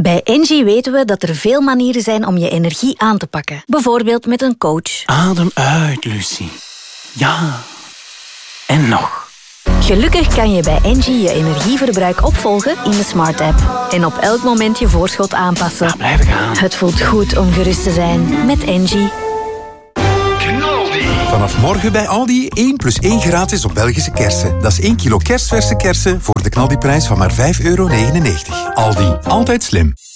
Bij Engie weten we dat er veel manieren zijn om je energie aan te pakken. Bijvoorbeeld met een coach. Adem uit, Lucie. Ja. En nog. Gelukkig kan je bij Engie je energieverbruik opvolgen in de Smart app. En op elk moment je voorschot aanpassen. Ja, blijven gaan. Het voelt goed om gerust te zijn met Engie. Vanaf morgen bij Aldi 1 + 1 gratis op Belgische kersen. Dat is 1 kilo kerstverse kersen voor de knaldiprijs van maar €5,99. Aldi, altijd slim.